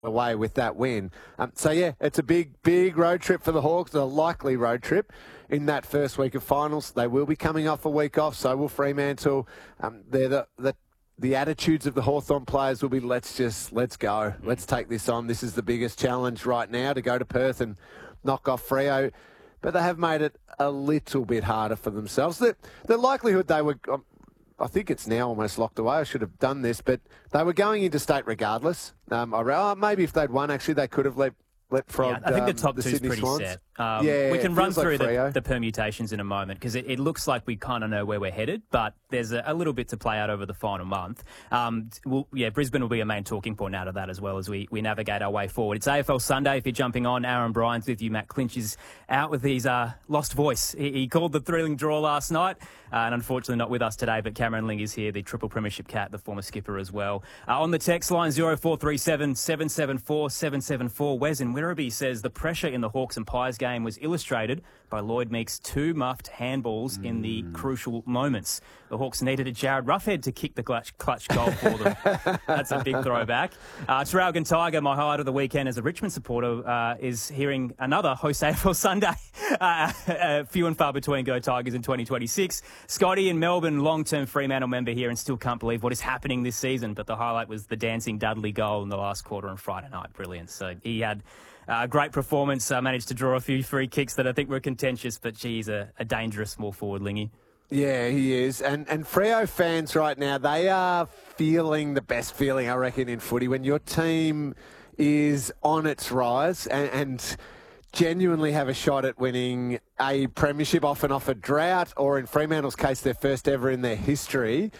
away with that win. So it's a big road trip for the Hawks, a likely road trip in that first week of finals. They will be coming off a week off, so will Fremantle. They're the attitudes of the Hawthorn players will be, let's go. Let's take this on. This is the biggest challenge right now, to go to Perth and knock off Freo. But they have made it a little bit harder for themselves. The likelihood they were, I think it's now almost locked away. I should have done this, but they were going into state regardless. Maybe if they'd won, actually, they could have leapfrogged. I think the top two's Sydney pretty Swans. set. We can run through like the permutations in a moment, because it looks like we kind of know where we're headed, but there's a little bit to play out over the final month. Brisbane will be a main talking point out of that, as well as we navigate our way forward. It's AFL Sunday if you're jumping on. Aaron Bryant's with you. Matt Clinch is out with his lost voice. He called the thrilling draw last night, and unfortunately not with us today, but Cameron Ling is here, the triple premiership cat, the former skipper as well. On the text line, 0437 774 774, Wes in Werribee says the pressure in the Hawks and Pies game was illustrated by Lloyd Meeks' two muffed handballs in the crucial moments. The Hawks needed a Jared Roughhead to kick the clutch goal for them. That's a big throwback. Traralgon Tiger, my highlight of the weekend as a Richmond supporter, is hearing another host AFL Sunday. Few and far between go Tigers in 2026. Scotty in Melbourne, long-term Fremantle member here, and still can't believe what is happening this season. But the highlight was the dancing Dudley goal in the last quarter on Friday night. Brilliant. So he had a great performance, managed to draw a few free kicks that I think were contentious, but he's a dangerous small forward, Lingy. Yeah, he is. And Freo fans right now, they are feeling the best feeling, I reckon, in footy, when your team is on its rise and genuinely have a shot at winning a premiership, often off a drought, or in Fremantle's case, their first ever in their history.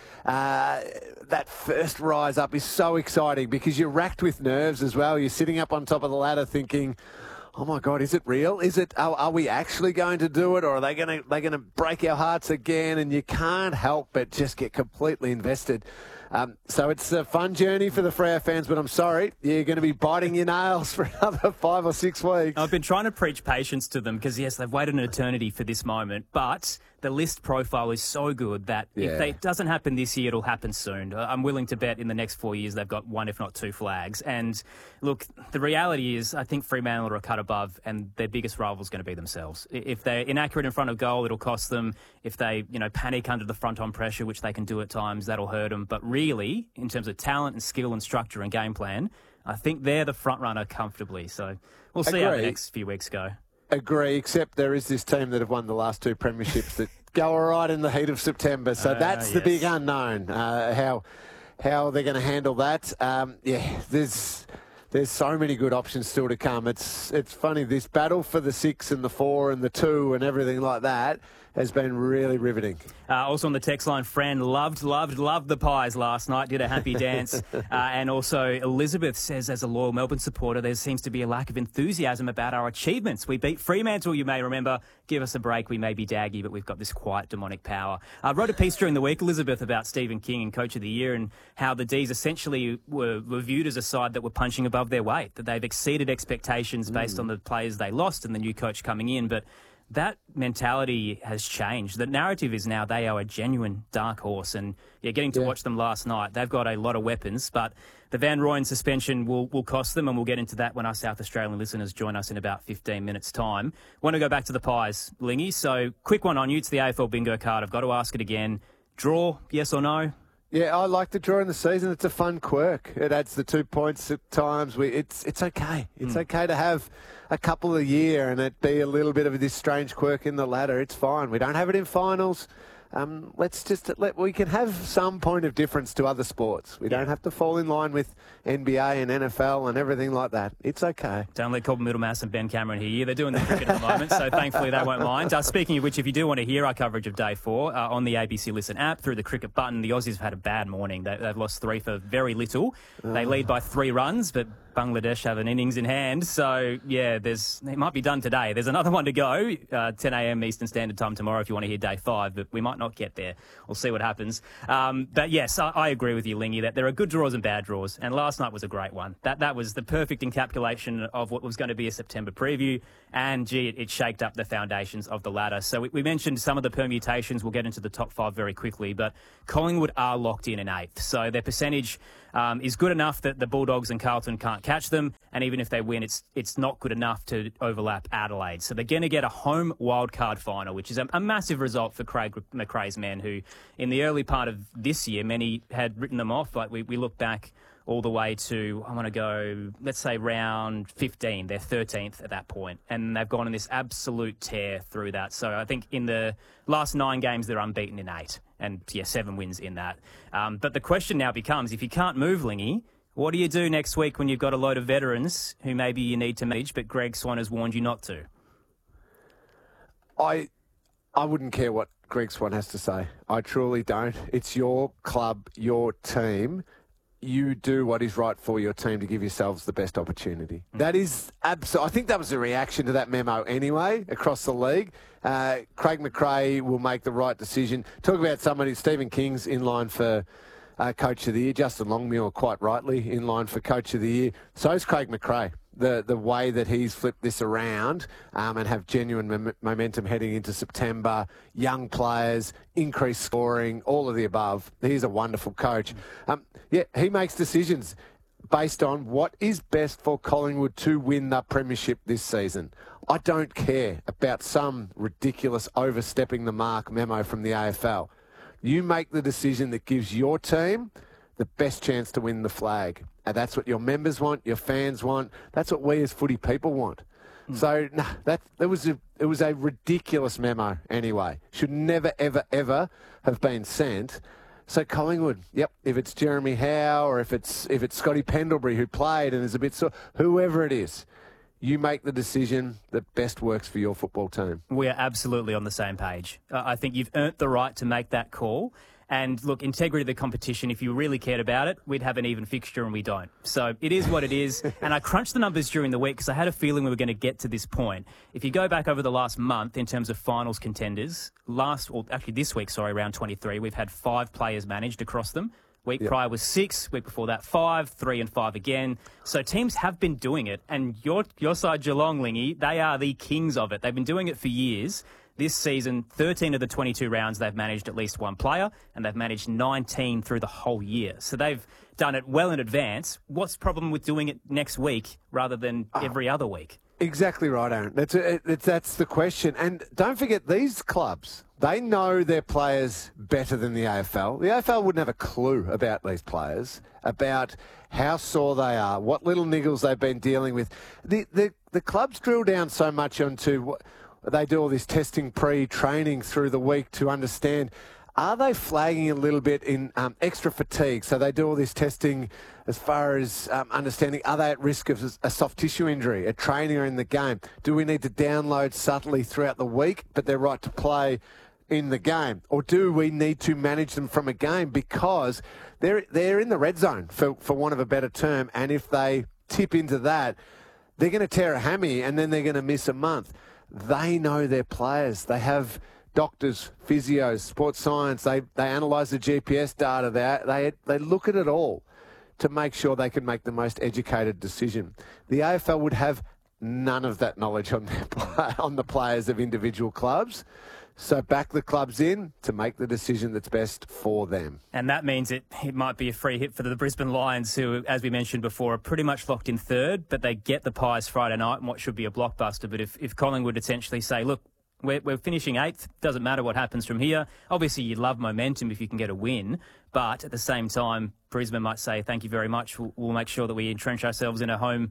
That first rise up is so exciting because you're racked with nerves as well. You're sitting up on top of the ladder thinking, oh my God, is it real? Is it? Are we actually going to do it, or are they going to break our hearts again? And you can't help but just get completely invested. So it's a fun journey for the Freo fans, but I'm sorry, you're going to be biting your nails for another 5 or 6 weeks. I've been trying to preach patience to them because, yes, they've waited an eternity for this moment, but the list profile is so good that if it doesn't happen this year, it'll happen soon. I'm willing to bet in the next 4 years they've got one, if not two flags. And look, the reality is I think Fremantle are a cut above, and their biggest rival is going to be themselves. If they're inaccurate in front of goal, it'll cost them. If they, panic under the front-on pressure, which they can do at times, that'll hurt them. But really, in terms of talent and skill and structure and game plan, I think they're the front runner comfortably. So we'll see how the next few weeks go. Agree, except there is this team that have won the last 2 premierships that go all right in the heat of September. So that's the big unknown, how they're going to handle that. There's so many good options still to come. It's funny, this battle for the 6 and the 4 and the 2 and everything like that has been really riveting. Also on the text line, Fran loved the Pies last night, did a happy dance. And also Elizabeth says, as a loyal Melbourne supporter, there seems to be a lack of enthusiasm about our achievements. We beat Fremantle, you may remember. Give us a break. We may be daggy, but we've got this quiet demonic power. I wrote a piece during the week, Elizabeth, about Stephen King and Coach of the Year, and how the D's essentially were viewed as a side that were punching above their weight, that they've exceeded expectations based on the players they lost and the new coach coming in. But that mentality has changed. The narrative is now they are a genuine dark horse, and getting to watch them last night, they've got a lot of weapons, but the Van Rooyen suspension will cost them, and we'll get into that when our South Australian listeners join us in about 15 minutes' time. Want to go back to the Pies, Lingy, so quick one on you. It's the AFL bingo card. I've got to ask it again. Draw, yes or no? Yeah, I like the draw in the season. It's a fun quirk. It adds the 2 points at times. It's okay. It's okay to have a couple a year and it be a little bit of this strange quirk in the ladder. It's fine. We don't have it in finals. We can have some point of difference to other sports. We don't have to fall in line with NBA and NFL and everything like that. It's okay. Don't let Colby Middlemass and Ben Cameron hear you. They're doing the cricket at the moment, so thankfully they won't mind. Speaking of which, if you do want to hear our coverage of Day 4 on the ABC Listen app through the cricket button, the Aussies have had a bad morning. They've lost 3 for very little. They lead by 3 runs, but Bangladesh have an innings in hand. So, it might be done today. There's another one to go, 10 a.m. Eastern Standard Time tomorrow if you want to hear Day 5, but we might not get there. We'll see what happens. But yes, I agree with you, Lingy, that there are good draws and bad draws, and last night was a great one. That was the perfect encapsulation of what was going to be a September preview, and it shaked up the foundations of the ladder. So we mentioned some of the permutations. We'll get into the top 5 very quickly, but Collingwood are locked in 8th. So their percentage is good enough that the Bulldogs and Carlton can't catch them, and even if they win, it's not good enough to overlap Adelaide. So they're going to get a home wildcard final, which is a massive result for Craig McRae's men, who in the early part of this year, many had written them off. Like we look back all the way to, I want to go, let's say round 15. They're 13th at that point, and they've gone on this absolute tear through that. So I think in the last 9 games, they're unbeaten in 8, and 7 wins in that. But the question now becomes, if you can't move Lingy, what do you do next week when you've got a load of veterans who maybe you need to manage, but Greg Swan has warned you not to? I wouldn't care what Greg Swan has to say. I truly don't. It's your club, your team. You do what is right for your team to give yourselves the best opportunity. That is absolutely. I think that was a reaction to that memo anyway across the league. Craig McRae will make the right decision. Talk about somebody, Stephen King's in line for Coach of the Year. Justin Longmuir, quite rightly, in line for Coach of the Year. So is Craig McRae. The way that he's flipped this around and have genuine momentum heading into September, young players, increased scoring, all of the above. He's a wonderful coach. He makes decisions based on what is best for Collingwood to win the premiership this season. I don't care about some ridiculous overstepping the mark memo from the AFL. You make the decision that gives your team the best chance to win the flag. And that's what your members want, your fans want. That's what we as footy people want. So, no, it was a ridiculous memo anyway. Should never, ever, ever have been sent. So Collingwood, if it's Jeremy Howe or if it's Scotty Pendlebury who played and is a bit whoever it is, you make the decision that best works for your football team. We are absolutely on the same page. I think you've earned the right to make that call. And look, integrity of the competition, if you really cared about it, we'd have an even fixture and we don't. So it is what it is. And I crunched the numbers during the week because I had a feeling we were going to get to this point. If you go back over the last month in terms of finals contenders, this week, round 23, we've had 5 players managed across them. Week prior was 6, week before that 5, 3 and 5 again. So teams have been doing it. And your side, Geelong, Lingy, they are the kings of it. They've been doing it for years. This season, 13 of the 22 rounds, they've managed at least one player, and they've managed 19 through the whole year. So they've done it well in advance. What's the problem with doing it next week rather than every other week? Exactly right, Aaron. That's the question. And don't forget, these clubs, they know their players better than the AFL. The AFL wouldn't have a clue about these players, about how sore they are, what little niggles they've been dealing with. The clubs drill down so much onto they do all this testing pre-training through the week to understand, are they flagging a little bit in extra fatigue? So they do all this testing as far as understanding, are they at risk of a soft tissue injury, a training or in the game? Do we need to download subtly throughout the week, but they're right to play in the game? Or do we need to manage them from a game because they're in the red zone, for want of a better term, and if they tip into that, they're going to tear a hammy and then they're going to miss a month. They know their players. They have doctors, physios, sports science. They analyse the GPS data. They look at it all to make sure they can make the most educated decision. The AFL would have none of that knowledge on the players of individual clubs. So back the clubs in to make the decision that's best for them. And that means it might be a free hit for the Brisbane Lions, who, as we mentioned before, are pretty much locked in third, but they get the Pies Friday night in what should be a blockbuster. But if Collingwood essentially say, look, we're finishing 8th, doesn't matter what happens from here. Obviously, you love momentum if you can get a win, but at the same time, Brisbane might say, thank you very much. We'll make sure that we entrench ourselves in a away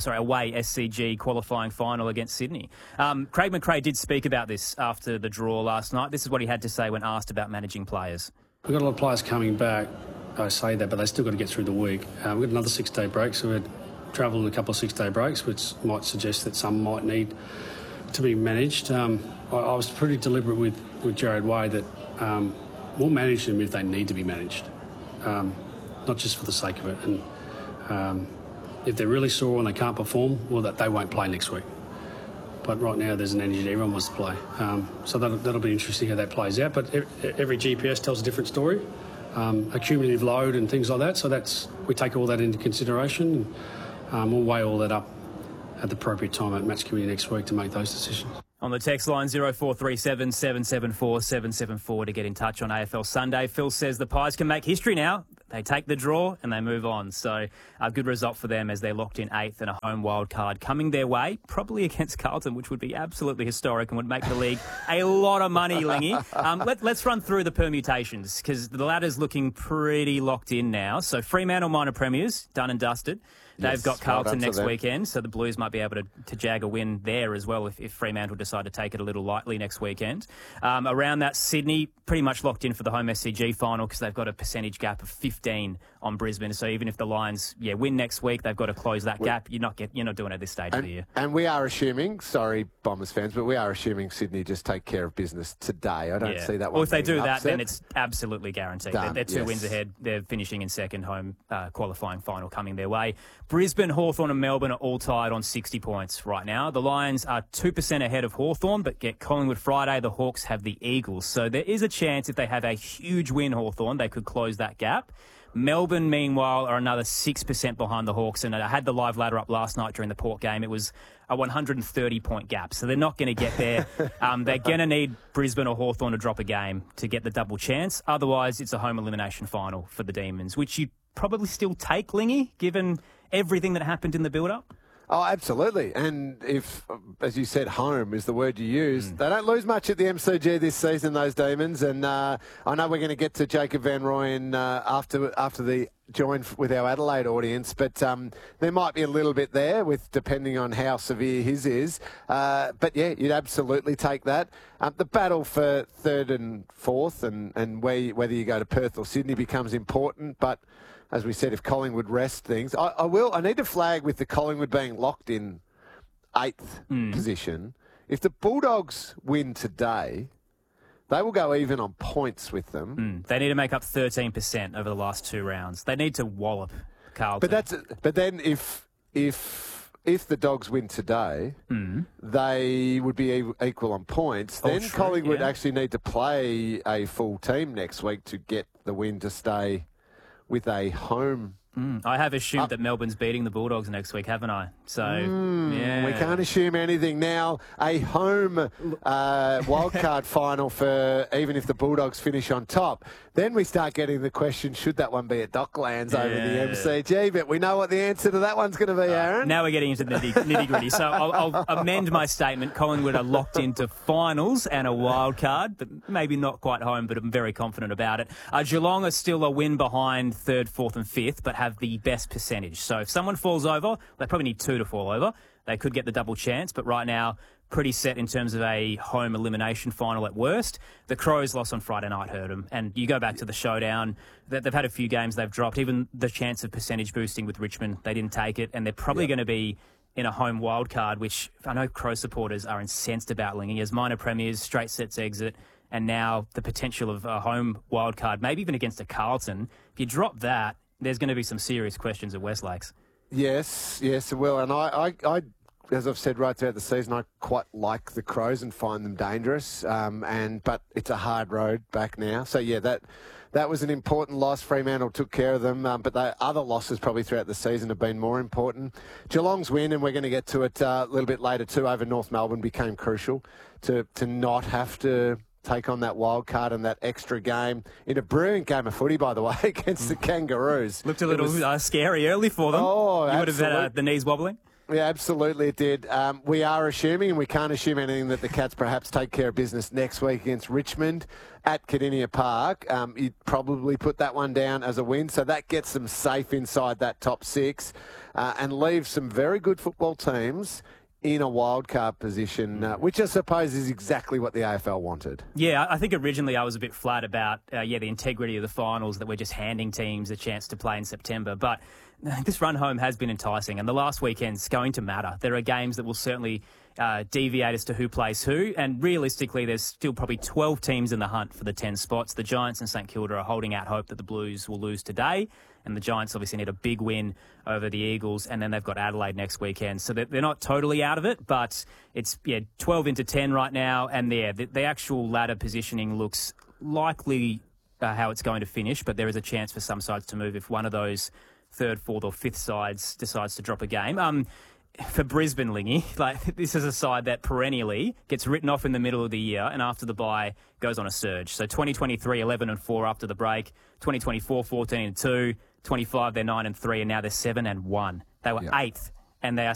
SCG qualifying final against Sydney. Craig McRae did speak about this after the draw last night. This is what he had to say when asked about managing players. We've got a lot of players coming back. I say that, but they still got to get through the week. We've got another 6-day break, so we'd travel in a couple of 6-day breaks, which might suggest that some might need to be managed. I was pretty deliberate with Jared Way that we'll manage them if they need to be managed, not just for the sake of it. And if they're really sore and they can't perform, well, that they won't play next week. But right now there's an energy that everyone wants to play. So that'll be interesting how that plays out. But every GPS tells a different story, a cumulative load and things like that. So we take all that into consideration and we'll weigh all that up at the appropriate time at match committee next week to make those decisions. On the text line 0437 774 774 to get in touch on AFL Sunday. Phil says the Pies can make history now. They take the draw and they move on. So a good result for them as they're locked in 8th and a home wild card coming their way, probably against Carlton, which would be absolutely historic and would make the league a lot of money, Lingy. Let's run through the permutations because the ladder's looking pretty locked in now. So Fremantle minor premiers, done and dusted. They've got Carlton next weekend, so the Blues might be able to jag a win there as well if Fremantle decide to take it a little lightly next weekend. Around that, Sydney pretty much locked in for the home SCG final because they've got a percentage gap of 15 on Brisbane. So even if the Lions win next week, they've got to close that gap. You're not doing it at this stage of the year. And we are assuming, sorry Bombers fans, but we are assuming Sydney just take care of business today. I don't see that one. Well, if they do upset. that, then it's absolutely guaranteed. They're 2 wins ahead. They're finishing in second home qualifying final coming their way. Brisbane, Hawthorn and Melbourne are all tied on 60 points right now. The Lions are 2% ahead of Hawthorn, but get Collingwood Friday. The Hawks have the Eagles. So there is a chance if they have a huge win, Hawthorn, they could close that gap. Melbourne, meanwhile, are another 6% behind the Hawks. And I had the live ladder up last night during the Port game. It was a 130-point gap. So they're not going to get there. They're going to need Brisbane or Hawthorn to drop a game to get the double chance. Otherwise, it's a home elimination final for the Demons, which you'd probably still take, Lingy, given everything that happened in the build-up. Oh, absolutely. And if, as you said, home is the word you use, they don't lose much at the MCG this season, those Demons. And I know we're going to get to Jacob Van Rooyen after the join with our Adelaide audience, but there might be a little bit there with depending on how severe his is. But yeah, you'd absolutely take that. The battle for 3rd and 4th and whether you go to Perth or Sydney becomes important, but as we said, if Collingwood rest things, I need to flag with the Collingwood being locked in 8th position. If the Bulldogs win today, they will go even on points with them. They need to make up 13% over the last 2 rounds. They need to wallop Carlton. But then if the Dogs win today, they would be equal on points. Then Collingwood actually need to play a full team next week to get the win to stay with a home. I have assumed that Melbourne's beating the Bulldogs next week, haven't I? So, we can't assume anything now. A home wildcard final for even if the Bulldogs finish on top. Then we start getting the question, should that one be at Docklands over the MCG? But we know what the answer to that one's going to be, Aaron. Now we're getting into the nitty-gritty. So I'll amend my statement. Collingwood are locked into finals and a wild card, but maybe not quite home, but I'm very confident about it. Geelong are still a win behind 3rd, 4th and 5th, but have the best percentage. So if someone falls over, they probably need 2 to fall over. They could get the double chance, but right now, pretty set in terms of a home elimination final at worst. The Crows lost on Friday night hurt them. And you go back to the showdown, they've had a few games they've dropped. Even the chance of percentage boosting with Richmond, they didn't take it. And they're probably going to be in a home wild card, which I know Crow supporters are incensed about, Lingy, as minor premiers, straight sets exit, and now the potential of a home wild card, maybe even against a Carlton. If you drop that, there's going to be some serious questions at Westlakes. Yes, it will. And I as I've said right throughout the season, I quite like the Crows and find them dangerous. But it's a hard road back now. So yeah, that was an important loss. Fremantle took care of them, but the other losses probably throughout the season have been more important. Geelong's win, and we're going to get to it a little bit later too, over North Melbourne became crucial to not have to take on that wild card and that extra game in a brilliant game of footy, by the way, against the Kangaroos. Looked a little scary early for them. Oh, you would have had the knees wobbling. Yeah, absolutely it did. We are assuming, and we can't assume anything, that the Cats perhaps take care of business next week against Richmond at Kardinia Park. You'd probably put that one down as a win, so that gets them safe inside that top 6 and leaves some very good football teams in a wildcard position, which I suppose is exactly what the AFL wanted. Yeah, I think originally I was a bit flat about the integrity of the finals, that we're just handing teams a chance to play in September. But this run home has been enticing, and the last weekend's going to matter. There are games that will certainly deviate as to who plays who, and realistically there's still probably 12 teams in the hunt for the 10 spots. The Giants and St Kilda are holding out hope that the Blues will lose today, and the Giants obviously need a big win over the Eagles, and then they've got Adelaide next weekend. So they're not totally out of it, but it's 12 into 10 right now, and the actual ladder positioning looks likely how it's going to finish, but there is a chance for some sides to move if one of those 3rd, 4th or 5th sides decides to drop a game. for Brisbane, Lingy, like this is a side that perennially gets written off in the middle of the year and after the bye goes on a surge. So 2023, 11-4 after the break. 2024, 14-2. 25, they're 9-3, and now they're 7-1. They were 8th, and they are